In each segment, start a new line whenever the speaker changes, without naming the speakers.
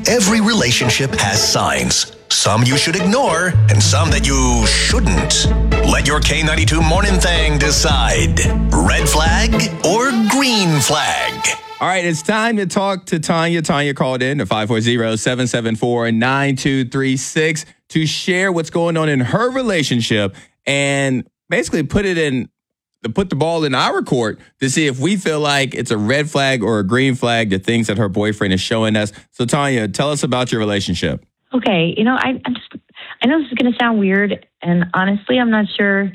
Every relationship has signs. Some you should ignore, and some that you shouldn't. Let your K92 Morning Thang decide. Red flag or green flag?
All right, it's time to talk to Tanya. Tanya called in to 540-774-9236 to share what's going on in her relationship and basically put the ball in our court to see if we feel like it's a red flag or a green flag, the things that her boyfriend is showing us. So Tanya, tell us about your relationship.
Okay, I know this is going to sound weird, and honestly, I'm not sure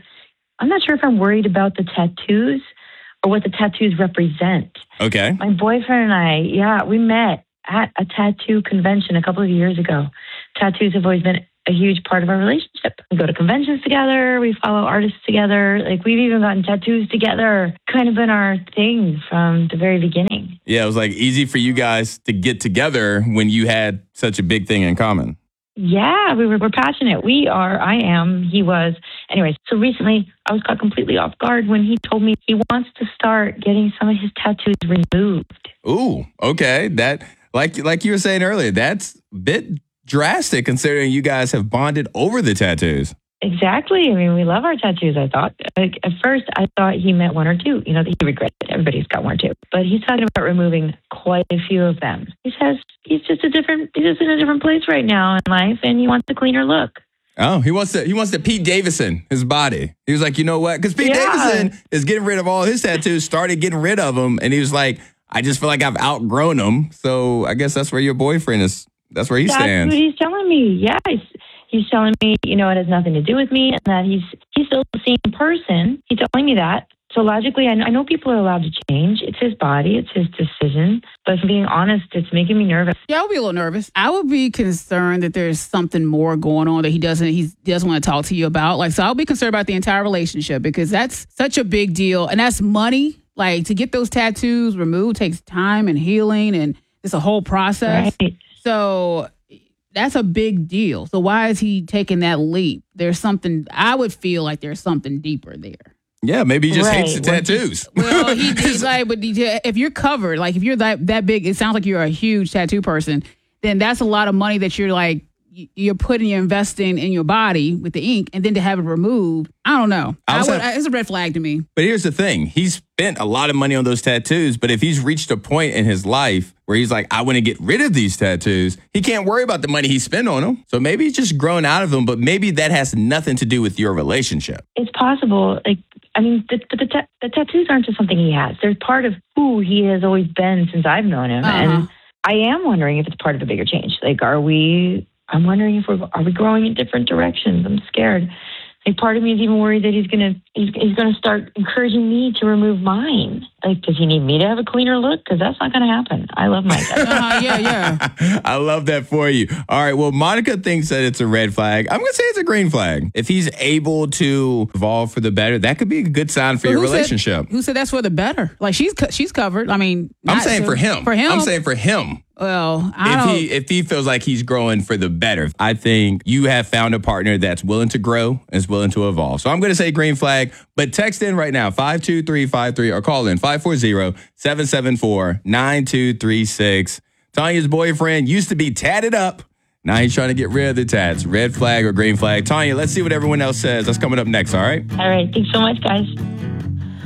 if I'm worried about the tattoos or what the tattoos represent.
Okay.
My boyfriend and I, we met at a tattoo convention a couple of years ago. Tattoos have always been a huge part of our relationship. We go to conventions together. We follow artists together. Like, we've even gotten tattoos together. Kind of been our thing from the very beginning.
Yeah, it was like easy for you guys to get together when you had such a big thing in common.
Yeah, we're passionate. We are. I am. He was. Anyways, so recently I was caught completely off guard when he told me he wants to start getting some of his tattoos removed.
Ooh, okay. That, like you were saying earlier, that's a bit drastic considering you guys have bonded over the tattoos.
Exactly. I mean, we love our tattoos, I thought. Like, at first, I thought he meant one or two. That he regretted it. Everybody's got one or two. But he's talking about removing quite a few of them. He says he's just in a different place right now in life, and he wants a cleaner look.
Oh, he wants to Pete Davidson his body. He was like, you know what? Because Pete Davidson is getting rid of all his tattoos, started getting rid of them, and he was like, I just feel like I've outgrown them. So I guess that's where your boyfriend is. That's where he stands.
That's what he's telling me. Yeah, he's telling me, it has nothing to do with me, and that he's still the same person. He's telling me that. So logically, I know people are allowed to change. It's his body. It's his decision. But if I'm being honest, it's making me nervous.
Yeah, I would be a little nervous. I would be concerned that there's something more going on that he doesn't want to talk to you about. Like, so I'll be concerned about the entire relationship because that's such a big deal. And that's money. Like, to get those tattoos removed takes time and healing, and it's a whole process.
Right.
So that's a big deal. So why is he taking that leap? I would feel like there's something deeper there.
Yeah, maybe he just hates the tattoos.
Well, he's like, but if you're covered, like if you're that big, it sounds like you're a huge tattoo person, then that's a lot of money that you're investing in your body with the ink, and then to have it removed, I don't know. It's a red flag to me.
But here's the thing. He's spent a lot of money on those tattoos, but if he's reached a point in his life where he's like, I want to get rid of these tattoos, he can't worry about the money he spent on them. So maybe he's just grown out of them, but maybe that has nothing to do with your relationship.
It's possible. The tattoos aren't just something he has. They're part of who he has always been since I've known him.
Uh-huh.
And I am wondering if it's part of a bigger change. Like, I'm wondering if are we growing in different directions? I'm scared. Like, part of me is even worried that he's gonna start encouraging me to remove mine. Like, does he need me to have a cleaner look? Because that's not gonna happen. I love my tattoo.
Yeah.
I love that for you. All right. Well, Monica thinks that it's a red flag. I'm gonna say it's a green flag. If he's able to evolve for the better, that could be a good sign for your relationship.
Who said that's for the better? Like, she's covered. I mean,
I'm saying for him.
For him.
I'm saying for him.
Well,
if he feels like he's growing for the better, I think you have found a partner that's willing to grow and is willing to evolve. So I'm going to say green flag, but text in right now, 52353, or call in 540-774-9236. Tanya's boyfriend used to be tatted up. Now he's trying to get rid of the tats. Red flag or green flag? Tanya, let's see what everyone else says. That's coming up next, all right?
All right. Thanks so much, guys.